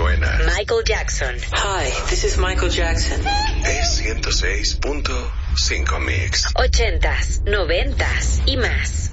buenas. Michael Jackson. Hi, this is Michael Jackson. Es 106.5 Mix. 80s, 90s y más.